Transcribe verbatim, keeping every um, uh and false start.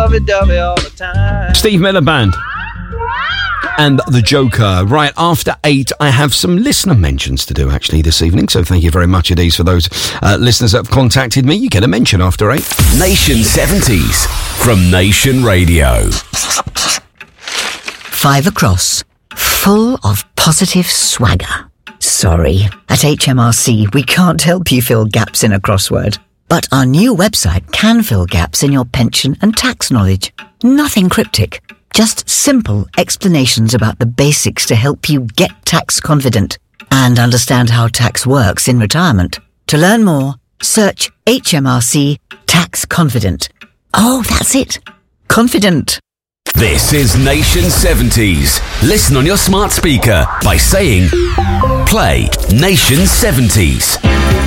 lovey-dovey all the time. Steve Miller Band and The Joker. Right after eight, I have some listener mentions to do actually this evening, so thank you very much, Adiz, for those uh, listeners that have contacted me. You get a mention after eight. Nation seventies from Nation Radio. Five across, full of positive swagger. Sorry, at H M R C we can't help you fill gaps in a crossword. But our new website can fill gaps in your pension and tax knowledge. Nothing cryptic. Just simple explanations about the basics to help you get tax confident and understand how tax works in retirement. To learn more, search H M R C Tax Confident. Oh, that's it. Confident. This is Nation seventies. Listen on your smart speaker by saying, play Nation seventies.